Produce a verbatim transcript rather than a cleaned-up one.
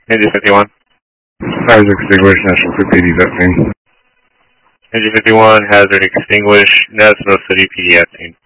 Engine fifty-one. Hazard extinguished, National City P D at scene. Engine fifty-one, hazard extinguished, National City P D at scene.